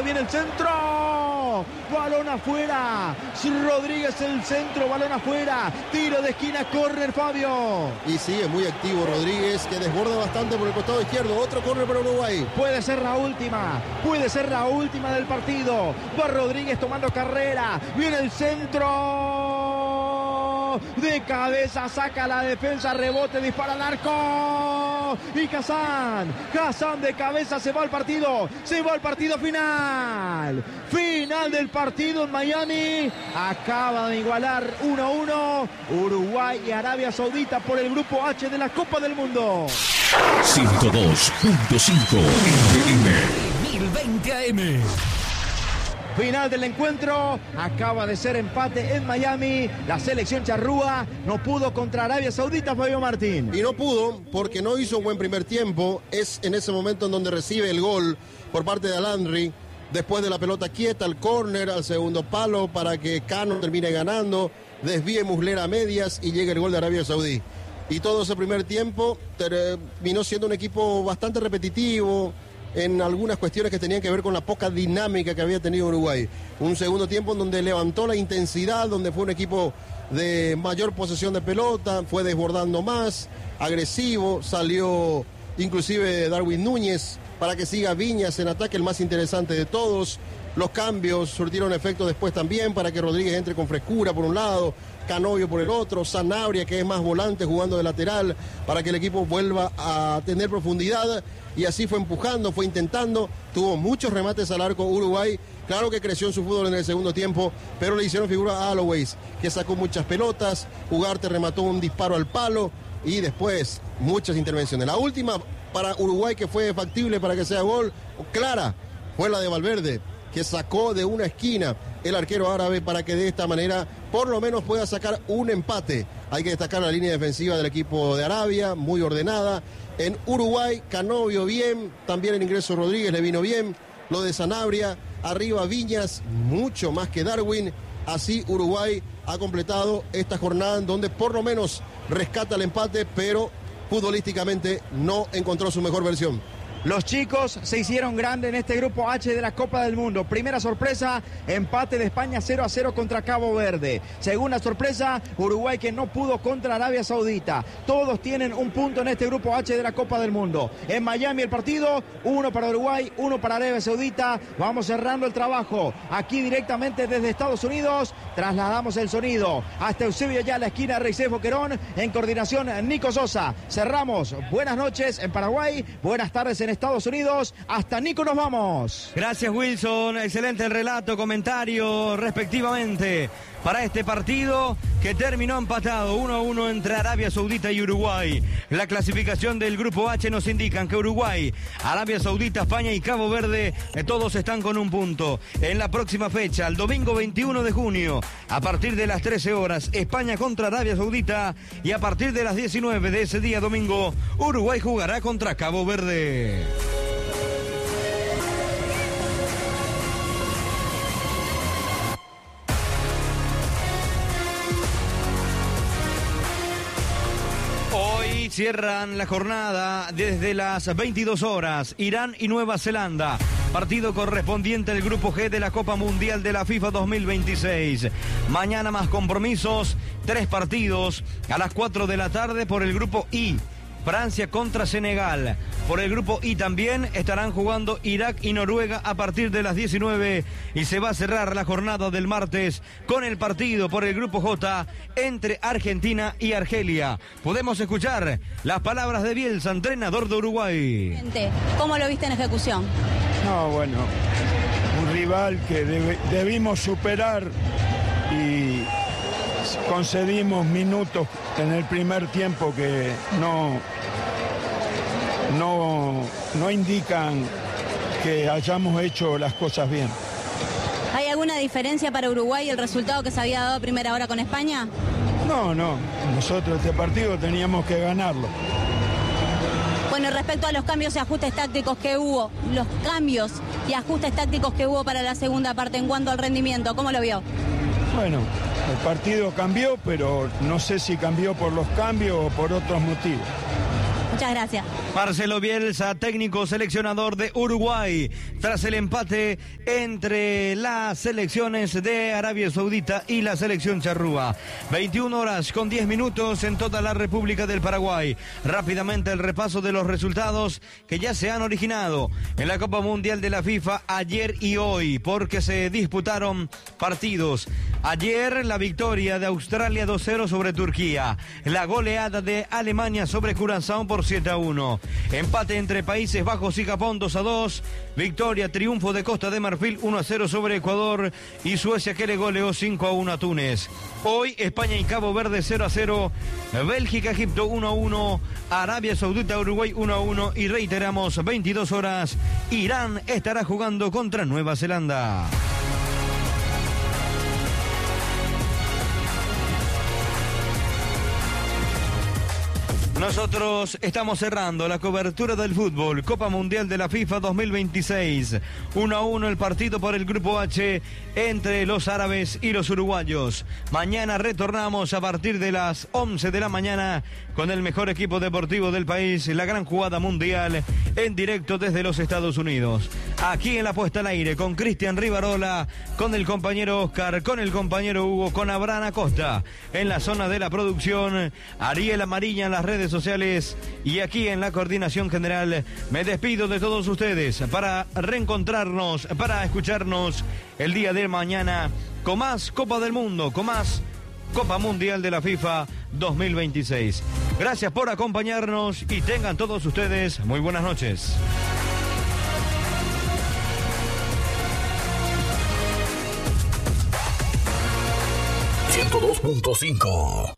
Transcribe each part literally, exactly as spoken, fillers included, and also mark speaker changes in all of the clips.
Speaker 1: viene el centro. Balón afuera. Rodríguez el centro, balón afuera. Tiro de esquina, córner, Fabio.
Speaker 2: Y sigue muy activo Rodríguez, que desborda bastante por el costado izquierdo. Otro córner para Uruguay.
Speaker 1: Puede ser la última. Puede ser la última del partido. Va Rodríguez tomando carrera. Viene el centro. De cabeza, saca la defensa, rebote, dispara al arco. Y Kazan, Kazan de cabeza, se va al partido. Se va al partido final. Final del partido en Miami. Acaba de igualar uno a uno Uruguay y Arabia Saudita por el grupo H de la Copa del Mundo.
Speaker 3: ciento dos punto cinco F M mil veinte A M.
Speaker 1: Final del encuentro, acaba de ser empate en Miami. La selección charrúa no pudo contra Arabia Saudita, Fabio Martín.
Speaker 2: Y no pudo porque no hizo un buen primer tiempo. Es en ese momento en donde recibe el gol por parte de Alandri. Después de la pelota quieta, al córner, al segundo palo para que Cano termine ganando. Desvíe Muslera a medias y llega el gol de Arabia Saudí. Y todo ese primer tiempo terminó siendo un equipo bastante repetitivo en algunas cuestiones que tenían que ver con la poca dinámica que había tenido Uruguay. Un segundo tiempo en donde levantó la intensidad, donde fue un equipo de mayor posesión de pelota, fue desbordando más, agresivo, salió inclusive Darwin Núñez para que siga Viñas en ataque, el más interesante de todos. Los cambios surtieron efecto después también para que Rodríguez entre con frescura por un lado, Canovio por el otro, Sanabria, que es más volante jugando de lateral, para que el equipo vuelva a tener profundidad. Y así fue empujando, fue intentando, tuvo muchos remates al arco Uruguay. Claro que creció en su fútbol en el segundo tiempo, pero le hicieron figura a Alloways, que sacó muchas pelotas. Ugarte remató un disparo al palo y después muchas intervenciones. La última para Uruguay que fue factible para que sea gol, clara, fue la de Valverde, que sacó de una esquina el arquero árabe para que de esta manera por lo menos pueda sacar un empate. Hay que destacar la línea defensiva del equipo de Arabia, muy ordenada. En Uruguay, Canovio bien, también el ingreso Rodríguez le vino bien. Lo de Sanabria, arriba Viñas, mucho más que Darwin. Así Uruguay ha completado esta jornada en donde por lo menos rescata el empate, pero futbolísticamente no encontró su mejor versión.
Speaker 1: Los chicos se hicieron grandes en este grupo H de la Copa del Mundo. Primera sorpresa, empate de España cero a cero contra Cabo Verde. Segunda sorpresa, Uruguay que no pudo contra Arabia Saudita. Todos tienen un punto en este grupo H de la Copa del Mundo. En Miami el partido, uno para Uruguay, uno para Arabia Saudita. Vamos cerrando el trabajo. Aquí directamente desde Estados Unidos, trasladamos el sonido hasta Eusebio ya la esquina Reisef Boquerón. En coordinación Nico Sosa. Cerramos. Buenas noches en Paraguay, buenas tardes en Estados Unidos. Hasta Nico nos vamos.
Speaker 4: Gracias, Wilson, excelente el relato, comentario respectivamente para este partido que terminó empatado uno a uno entre Arabia Saudita y Uruguay. La clasificación del grupo H nos indican que Uruguay, Arabia Saudita, España y Cabo Verde eh, todos están con un punto. En la próxima fecha, el domingo veintiuno de junio, a partir de las trece horas, España contra Arabia Saudita, y a partir de las diecinueve de ese día domingo, Uruguay jugará contra Cabo Verde. Hoy cierran la jornada desde las veintidós horas, Irán y Nueva Zelanda. Partido correspondiente al Grupo G de la Copa Mundial de la FIFA dos mil veintiséis. Mañana más compromisos, tres partidos a las cuatro de la tarde por el Grupo I. Francia contra Senegal. Por el grupo I también estarán jugando Irak y Noruega a partir de las diecinueve, y se va a cerrar la jornada del martes con el partido por el grupo J entre Argentina y Argelia. Podemos escuchar las palabras de Bielsa, entrenador de Uruguay.
Speaker 5: ¿Cómo lo viste en ejecución?
Speaker 6: No, bueno, un rival que debe, debimos superar y concedimos minutos en el primer tiempo que no, no, no indican que hayamos hecho las cosas bien.
Speaker 5: ¿Hay alguna diferencia para Uruguay el resultado que se había dado a primera hora con España?
Speaker 6: No, no, nosotros este partido teníamos que ganarlo.
Speaker 5: Bueno, respecto a los cambios y ajustes tácticos que hubo, los cambios y ajustes tácticos que hubo para la segunda parte en cuanto al rendimiento, ¿cómo lo vio?
Speaker 6: Bueno, el partido cambió, pero no sé si cambió por los cambios o por otros motivos.
Speaker 5: Muchas gracias.
Speaker 4: Marcelo Bielsa, técnico seleccionador de Uruguay, tras el empate entre las selecciones de Arabia Saudita y la selección charrúa. veintiuna horas con diez minutos en toda la República del Paraguay. Rápidamente el repaso de los resultados que ya se han originado en la Copa Mundial de la FIFA ayer y hoy, porque se disputaron partidos. Ayer la victoria de Australia dos cero sobre Turquía, la goleada de Alemania sobre Curazao por siete a uno, empate entre Países Bajos y Japón dos a dos, victoria, triunfo de Costa de Marfil uno a cero sobre Ecuador y Suecia que le goleó cinco a uno a Túnez. Hoy España y Cabo Verde cero a cero, Bélgica, Egipto uno a uno, Arabia Saudita, Uruguay uno a uno y reiteramos veintidós horas, Irán estará jugando contra Nueva Zelanda. Nosotros estamos cerrando la cobertura del fútbol, Copa Mundial de la FIFA dos mil veintiséis. uno a uno el partido por el Grupo H entre los árabes y los uruguayos. Mañana retornamos a partir de las once de la mañana con el mejor equipo deportivo del país, la gran jugada mundial en directo desde los Estados Unidos. Aquí en la puesta al aire con Cristian Rivarola, con el compañero Oscar, con el compañero Hugo, con Abraham Acosta. En la zona de la producción, Ariel Amarilla en las redes sociales y aquí en la coordinación general. Me despido de todos ustedes para reencontrarnos, para escucharnos el día de mañana con más Copa del Mundo, con más Copa Mundial de la FIFA dos mil veintiséis. Gracias por acompañarnos y tengan todos ustedes muy buenas noches.
Speaker 3: ciento dos punto cinco.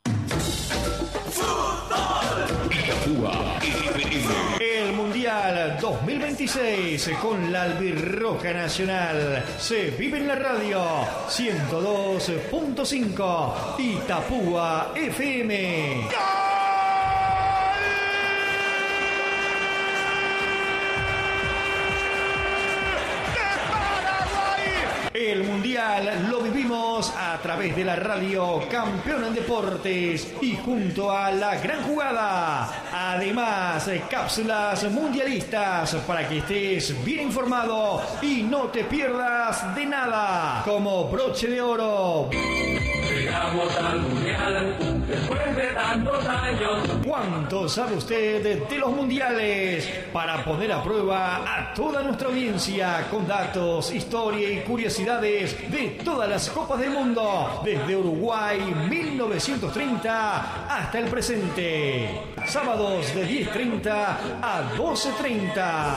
Speaker 7: El Mundial dos mil veintiséis con la Albirroja Nacional se vive en la radio ciento dos punto cinco Itapúa F M. El Mundial lo vivimos a través de la radio Campeón en Deportes y junto a la gran jugada. Además, cápsulas mundialistas para que estés bien informado y no te pierdas de nada. Como broche de oro. Llegamos al Mundial después de tantos años. ¿Cuánto sabe usted de los mundiales? Para poner a prueba a toda nuestra audiencia con datos, historia y curiosidades de todas las copas del mundo, desde Uruguay mil novecientos treinta hasta el presente. Sábados de diez treinta a doce treinta.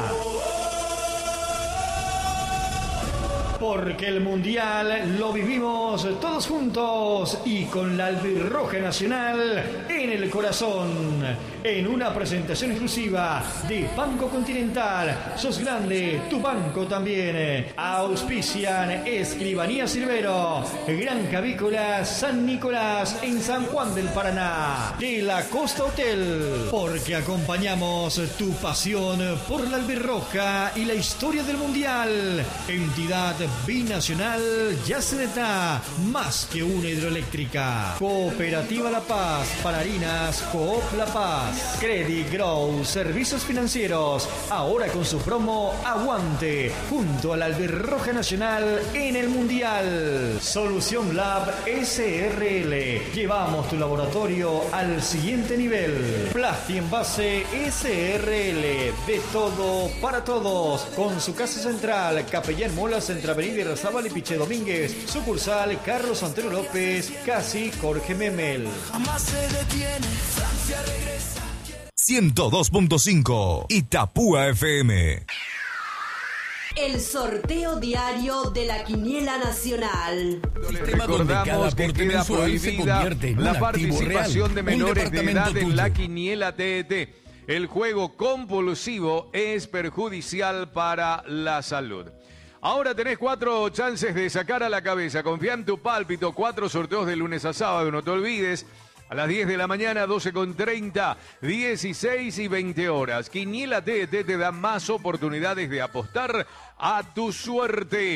Speaker 7: Porque el Mundial lo vivimos todos juntos y con la Albirroja Nacional en el corazón. En una presentación exclusiva de Banco Continental. Sos grande, tu banco también. Auspician Escribanía Silvero, Granja Avícola San Nicolás en San Juan del Paraná. De la Costa Hotel. Porque acompañamos tu pasión por la Albirroja y la historia del Mundial. Entidad binacional Yaceneta, más que una hidroeléctrica. Cooperativa La Paz, para harinas Coop La Paz. Credit Grow, servicios financieros, ahora con su promo Aguante, junto a la Albirroja Nacional en el Mundial. Solución Lab S R L, llevamos tu laboratorio al siguiente nivel. Plasti Envase S R L, de todo para todos, con su casa central, Capellán Molas, entre Avenida Irarrázaval y Piche Domínguez, sucursal Carlos Antero López, casi Jorge Memel.
Speaker 8: Jamás se detiene, Francia regresa.
Speaker 3: ciento dos punto cinco Itapúa F M.
Speaker 9: El sorteo diario de la Quiniela Nacional.
Speaker 10: Recordamos que queda prohibida la participación de menores de edad en la Quiniela T E T. El juego compulsivo es perjudicial para la salud. Ahora tenés cuatro chances de sacar a la cabeza. Confía en tu pálpito. Cuatro sorteos de lunes a sábado. No te olvides. A las diez de la mañana, doce con treinta, dieciséis y veinte horas. Quiniela T E T te da más oportunidades de apostar a tu suerte.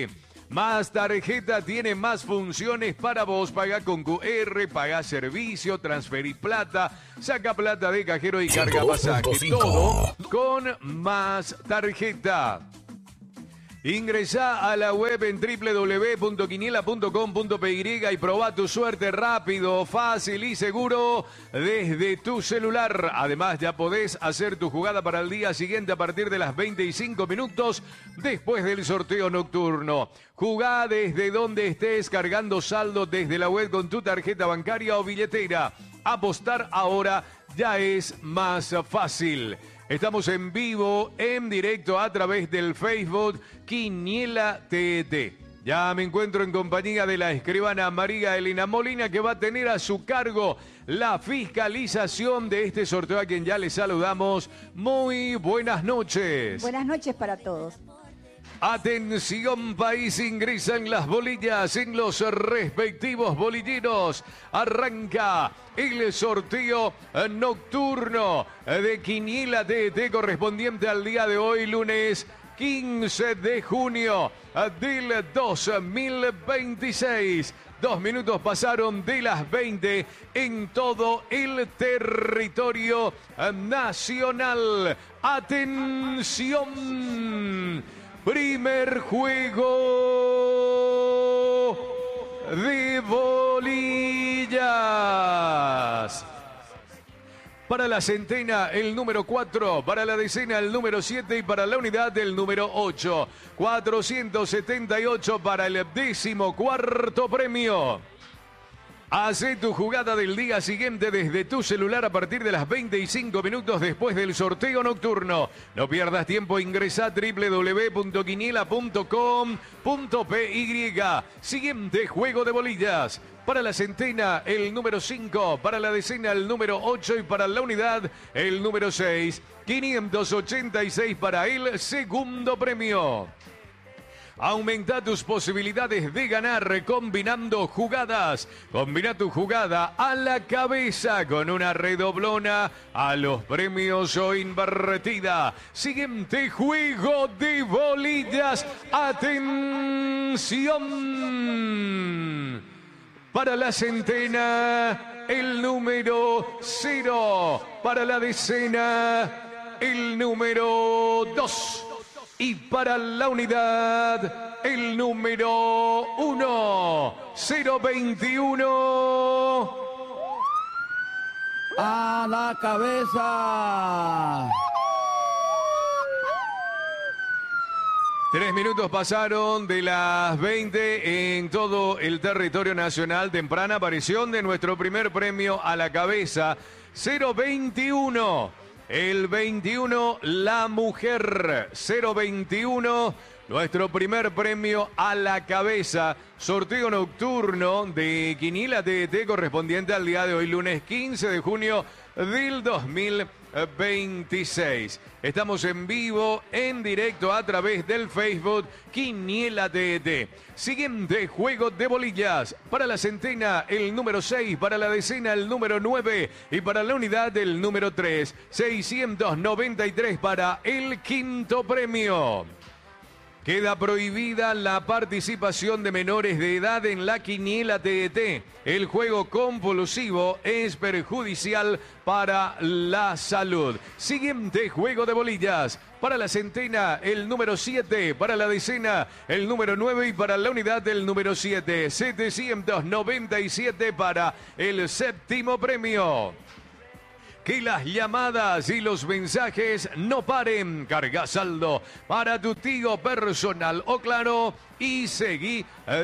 Speaker 10: Más Tarjeta tiene más funciones para vos. Paga con Q R, paga servicio, transferir plata, saca plata de cajero y carga pasaje. Todo con Más Tarjeta. Ingresá a la web en doble u doble u doble u punto quiniela punto com punto p y y probá tu suerte rápido, fácil y seguro desde tu celular. Además, ya podés hacer tu jugada para el día siguiente a partir de las veinticinco minutos después del sorteo nocturno. Jugá desde donde estés, cargando saldo desde la web con tu tarjeta bancaria o billetera. Apostar ahora ya es más fácil. Estamos en vivo, en directo a través del Facebook Quiniela T T. Ya me encuentro en compañía de la escribana María Elena Molina, que va a tener a su cargo la fiscalización de este sorteo, a quien ya le saludamos. Muy buenas noches.
Speaker 11: Buenas noches para todos.
Speaker 10: Atención país, ingresan las bolillas en los respectivos bolilleros. Arranca el sorteo nocturno de Quiniela T T correspondiente al día de hoy, lunes quince de junio del dos mil veintiséis. Dos minutos pasaron de las veinte en todo el territorio nacional. Atención. Primer juego de bolillas. Para la centena, el número cuatro. Para la decena, el número siete. Y para la unidad, el número ocho. cuatrocientos setenta y ocho para el décimo cuarto premio. Hacé tu jugada del día siguiente desde tu celular a partir de las veinticinco minutos después del sorteo nocturno. No pierdas tiempo, ingresa a doble u doble u doble u punto quiniela punto com punto p y. Siguiente juego de bolillas. Para la centena, el número cinco. Para la decena, el número ocho. Y para la unidad, el número seis. quinientos ochenta y seis para el segundo premio. Aumenta tus posibilidades de ganar combinando jugadas. Combina tu jugada a la cabeza con una redoblona a los premios o invertida. Siguiente juego de bolillas. Atención. Para la centena, el número cero. Para la decena, el número dos. Y para la unidad, el número uno, cero veintiuno.
Speaker 1: A la cabeza.
Speaker 10: Tres minutos pasaron de las veinte en todo el territorio nacional. Temprana aparición de nuestro primer premio a la cabeza, cero veintiuno. El veintiuno, la mujer. cero veintiuno, nuestro primer premio a la cabeza. Sorteo nocturno de Quiniela T T correspondiente al día de hoy, lunes quince de junio del dos mil veintiséis. Estamos en vivo, en directo a través del Facebook Quiniela T T. Siguiente juego de bolillas. Para la centena, el número seis. Para la decena, el número nueve. Y para la unidad, el número tres. seiscientos noventa y tres para el quinto premio. Queda prohibida la participación de menores de edad en la Quiniela T T. El juego compulsivo es perjudicial para la salud. Siguiente juego de bolillas. Para la centena, el número siete. Para la decena, el número nueve. Y para la unidad, el número siete. setecientos noventa y siete para el séptimo premio. Que las llamadas y los mensajes no paren. Carga saldo para tu tío personal o claro y seguí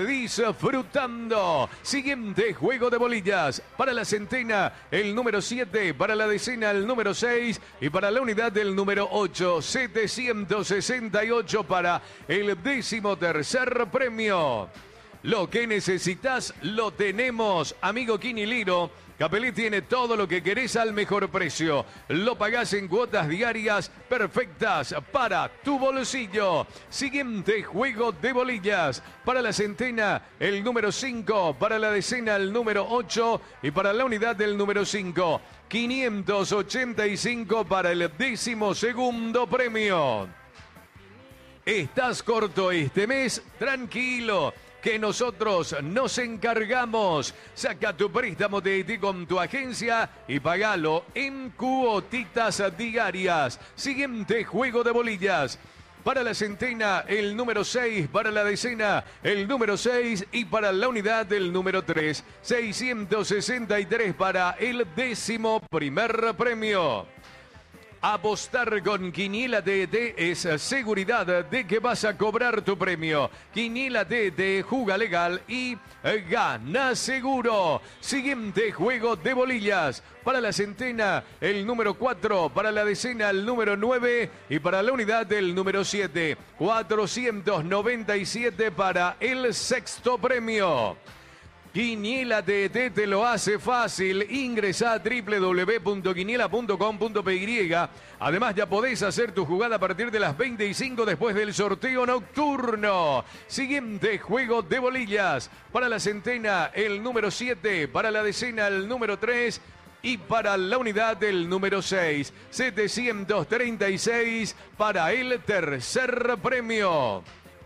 Speaker 10: disfrutando. Siguiente juego de bolillas. Para la centena, el número siete. Para la decena, el número seis. Y para la unidad, del número ocho. setecientos sesenta y ocho para el décimo tercer premio. Lo que necesitas lo tenemos, amigo Quiniliro. Capelé tiene todo lo que querés al mejor precio. Lo pagás en cuotas diarias perfectas para tu bolsillo. Siguiente juego de bolillas. Para la centena, el número cinco. Para la decena, el número ocho. Y para la unidad, del número cinco. quinientos ochenta y cinco para el décimo segundo premio. ¿Estás corto este mes? Tranquilo, que nosotros nos encargamos. Saca tu préstamo T T con tu agencia y pagalo en cuotitas diarias. Siguiente juego de bolillas. Para la centena, el número seis. Para la decena, el número seis. Y para la unidad, el número tres. seiscientos sesenta y tres para el décimo primer premio. Apostar con Quiniela T T es seguridad de que vas a cobrar tu premio. Quiniela T T, juga legal y gana seguro. Siguiente juego de bolillas. Para la centena, el número cuatro. Para la decena, el número nueve. Y para la unidad, el número siete. cuatrocientos noventa y siete para el sexto premio. Quiniela T T te lo hace fácil. Ingresa a doble u doble u doble u punto quiniela punto com punto p y. Además, ya podés hacer tu jugada a partir de las veinte y cinco después del sorteo nocturno. Siguiente juego de bolillas. Para la centena, el número siete. Para la decena, el número tres. Y para la unidad, el número seis. setecientos treinta y seis para el tercer premio.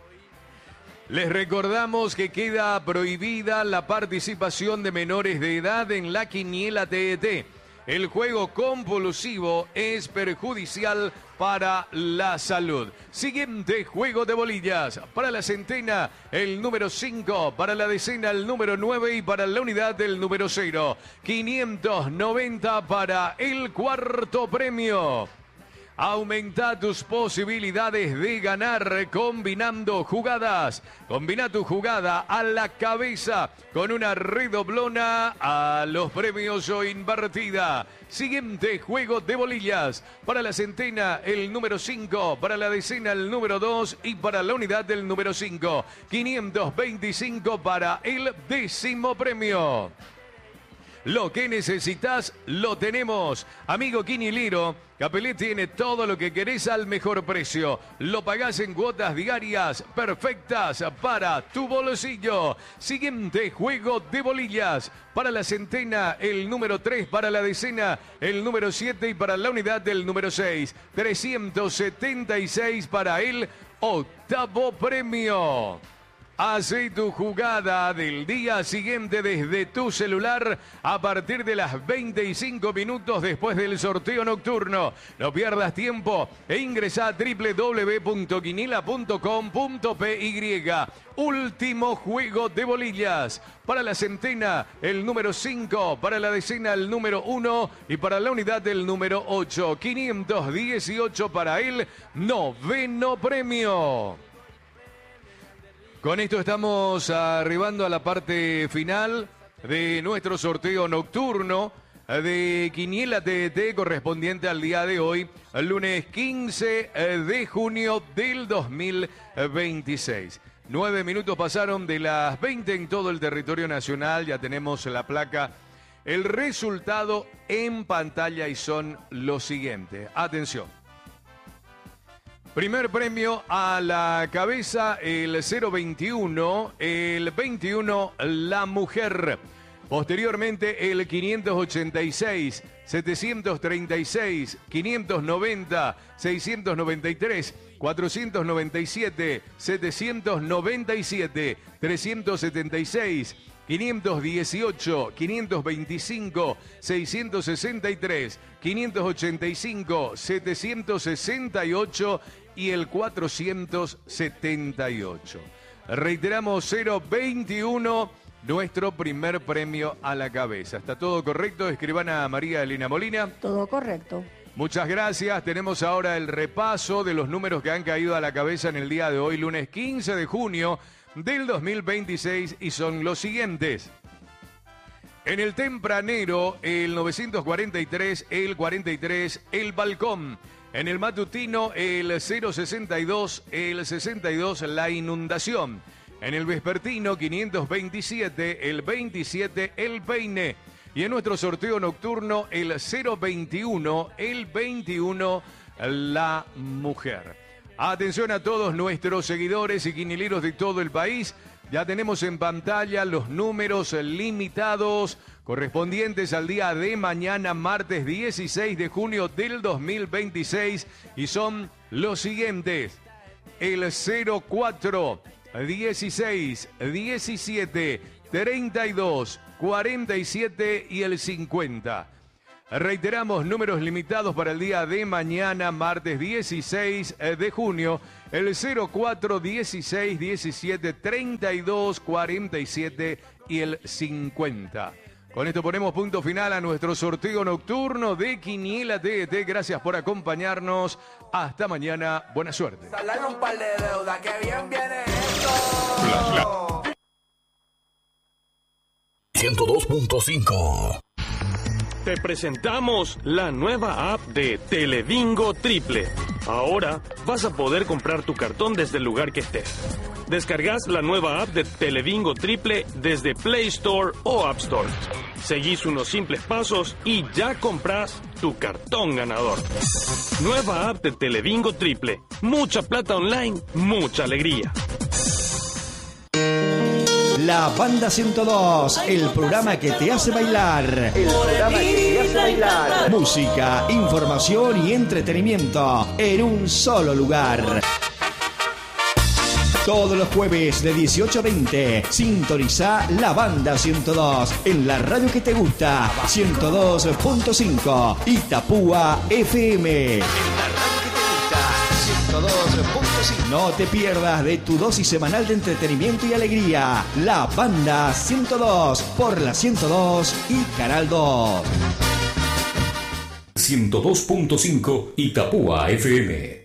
Speaker 10: Les recordamos que queda prohibida la participación de menores de edad en la Quiniela T T. El juego compulsivo es perjudicial para la salud. Siguiente juego de bolillas. Para la centena, el número cinco. Para la decena, el número nueve. Y para la unidad, el número cero. quinientos noventa para el cuarto premio. Aumenta tus posibilidades de ganar combinando jugadas. Combina tu jugada a la cabeza con una redoblona a los premios o invertida. Siguiente juego de bolillas. Para la centena, el número cinco. Para la decena, el número dos. Y para la unidad, del número cinco. quinientos veinticinco para el décimo premio. Lo que necesitas, lo tenemos. Amigo Quinilero, Capelé tiene todo lo que querés al mejor precio. Lo pagás en cuotas diarias perfectas para tu bolsillo. Siguiente juego de bolillas. Para la centena, el número tres. Para la decena, el número siete. Y para la unidad, del número seis. trescientos setenta y seis para el octavo premio. Hace tu jugada del día siguiente desde tu celular a partir de las veinte y cinco minutos después del sorteo nocturno. No pierdas tiempo e ingresa a doble u doble u doble u punto quiniela punto com punto p y. Último juego de bolillas. Para la centena, el número cinco. Para la decena, el número uno. Y para la unidad, el número ocho. quinientos dieciocho para el noveno premio. Con esto estamos arribando a la parte final de nuestro sorteo nocturno de Quiniela T T correspondiente al día de hoy, el lunes quince de junio del dos mil veintiséis. Nueve minutos pasaron de las veinte en todo el territorio nacional, ya tenemos la placa. El resultado en pantalla y son los siguientes. Atención. Primer premio a la cabeza, el cero veintiuno, el veintiuno, la mujer. Posteriormente, el quinientos ochenta y seis, setecientos treinta y seis, quinientos noventa, seiscientos noventa y tres, cuatrocientos noventa y siete, setecientos noventa y siete, trescientos setenta y seis, quinientos dieciocho, quinientos veinticinco, seiscientos sesenta y tres, quinientos ochenta y cinco, setecientos sesenta y ocho y el cuatrocientos setenta y ocho. Reiteramos, cero veintiuno, nuestro primer premio a la cabeza. ¿Está todo correcto, escribana María Elena Molina?
Speaker 11: Todo correcto.
Speaker 10: Muchas gracias. Tenemos ahora el repaso de los números que han caído a la cabeza en el día de hoy, lunes quince de junio del dos mil veintiséis, y son los siguientes. En el tempranero, el novecientos cuarenta y tres, el cuarenta y tres, el balcón. En el matutino, el cero sesenta y dos, el sesenta y dos, la inundación. En el vespertino, quinientos veintisiete, el veintisiete, el peine. Y en nuestro sorteo nocturno, el cero veintiuno, el veintiuno, la mujer. Atención a todos nuestros seguidores y quinieleros de todo el país. Ya tenemos en pantalla los números limitados correspondientes al día de mañana, martes dieciséis de junio del dos mil veintiséis. Y son los siguientes. el cero cuatro dieciséis diecisiete treinta y dos cuarenta y siete y el cincuenta. Reiteramos, números limitados para el día de mañana, martes dieciséis de junio, el cero cuatro dieciséis diecisiete treinta y dos cuarenta y siete y el cincuenta. Con esto ponemos punto final a nuestro sorteo nocturno de Quiniela T T. Gracias por acompañarnos. Hasta mañana. Buena suerte.
Speaker 8: Salarle un par de deuda, que bien viene esto.
Speaker 3: ciento dos punto cinco.
Speaker 11: Te presentamos la nueva app de Telebingo Triple. Ahora vas a poder comprar tu cartón desde el lugar que estés. Descargas la nueva app de Telebingo Triple desde Play Store o App Store. Seguís unos simples pasos y ya compras tu cartón ganador. Nueva app de Telebingo Triple. Mucha plata online, mucha alegría.
Speaker 12: La Banda ciento dos, el programa que te hace bailar. El programa que te hace bailar. Música, información y entretenimiento en un solo lugar. Todos los jueves de dieciocho a veinte, sintoniza La Banda ciento dos en la radio que te gusta, ciento dos punto cinco, Itapúa F M. ciento dos punto cinco. No te pierdas de tu dosis semanal de entretenimiento y alegría. La Banda ciento dos por la ciento dos y Canal dos.
Speaker 3: ciento dos punto cinco Itapúa F M.